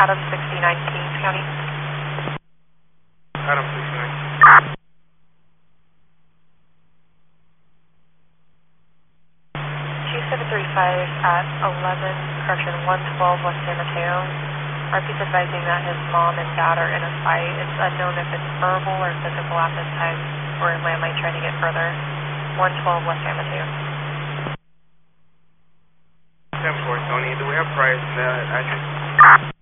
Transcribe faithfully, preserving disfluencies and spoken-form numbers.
Adam sixty-nine, Kings County. Adam sixty-nine. two seven three five at eleven, correction, one twelve West San Mateo. R P's advising that his mom and dad are in a fight. It's unknown if it's verbal or physical at this time. Or Lamb might try to get further. one twelve West San Mateo. ten four, Tony. Do we have price uh, address?